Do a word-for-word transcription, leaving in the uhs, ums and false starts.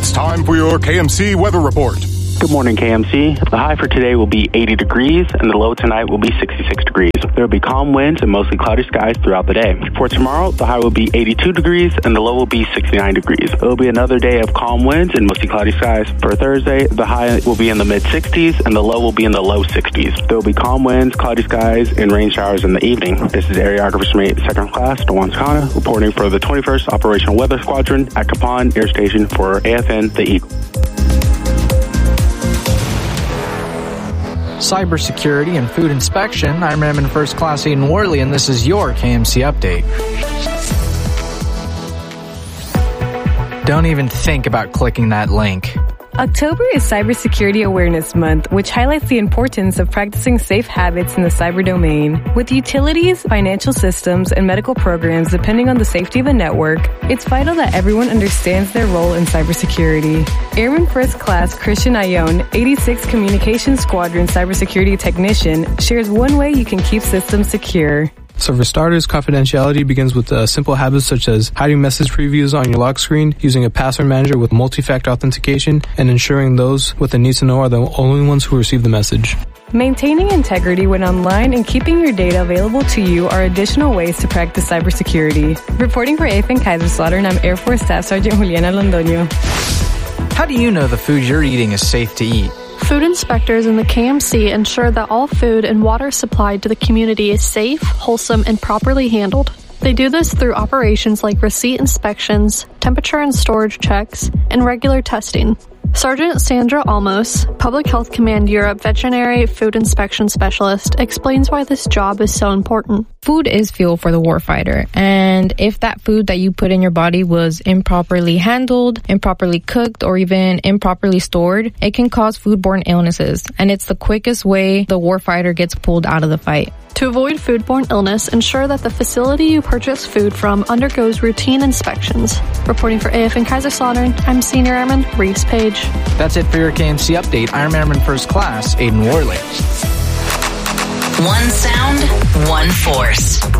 It's time for your K M C weather report. Good morning, K M C. The high for today will be eighty degrees, and the low tonight will be sixty-six degrees. There will be calm winds and mostly cloudy skies throughout the day. For tomorrow, the high will be eighty-two degrees, and the low will be sixty-nine degrees. It will be another day of calm winds and mostly cloudy skies. For Thursday, the high will be in the mid-sixties, and the low will be in the low sixties. There will be calm winds, cloudy skies, and rain showers in the evening. This is Areographer Smate, Second Class, Dewan Sakana, reporting for the twenty-first Operational Weather Squadron at Capon Air Station for A F N, the Eagle. Cybersecurity and food inspection. I'm Airman First Class Aiden Worley, and this is your K M C update. Don't even think about clicking that link. October is Cybersecurity Awareness Month, which highlights the importance of practicing safe habits in the cyber domain. With utilities, financial systems, and medical programs depending on the safety of a network, it's vital that everyone understands their role in cybersecurity. Airman First Class Christian Ione, eighty-sixth Communications Squadron Cybersecurity Technician, shares one way you can keep systems secure. So for starters, confidentiality begins with uh, simple habits such as hiding message previews on your lock screen, using a password manager with multi-factor authentication, and ensuring those with a need to know are the only ones who receive the message. Maintaining integrity when online and keeping your data available to you are additional ways to practice cybersecurity. Reporting for A F N Kaiserslautern, I'm Air Force Staff Sergeant Juliana Londoño. How do you know the food you're eating is safe to eat? Food inspectors in the K M C ensure that all food and water supplied to the community is safe, wholesome, and properly handled. They do this through operations like receipt inspections, temperature and storage checks, and regular testing. Sergeant Sandra Almos, Public Health Command Europe Veterinary Food Inspection Specialist, explains why this job is so important. Food is fuel for the warfighter, and if that food that you put in your body was improperly handled, improperly cooked, or even improperly stored, it can cause foodborne illnesses, and it's the quickest way the warfighter gets pulled out of the fight. To avoid foodborne illness, ensure that the facility you purchase food from undergoes routine inspections. Reporting for A F N Kaiserslautern, I'm Senior Airman Reese Page. That's it for your K M C update. I'm Airman First Class Aiden Worley. One sound, one force.